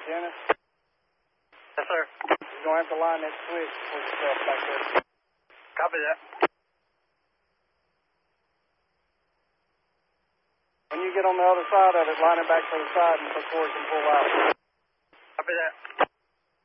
Dennis. Yes, sir. You're going to have to line that switch for yourself back there. Copy that. When you get on the other side of it, line it back to the side and before it can pull out. Copy that.